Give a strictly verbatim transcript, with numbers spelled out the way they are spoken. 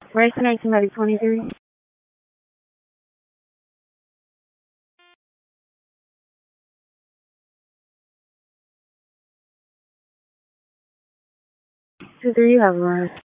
Race nineteen ninety twenty-three. Two three, you have a run.